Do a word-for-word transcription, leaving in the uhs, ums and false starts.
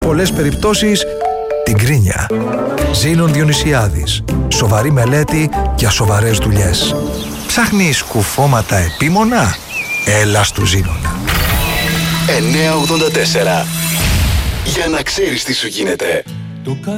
πολλές περιπτώσεις την κρίνια. Ζήνων Διονυσιάδης. Σοβαρή μελέτη για σοβαρές δουλειές. Ψάχνεις κουφώματα επίμονα? Έλα στου Ζήνονα. εννιακόσια ογδόντα τέσσερα. Για να ξέρεις τι σου γίνεται.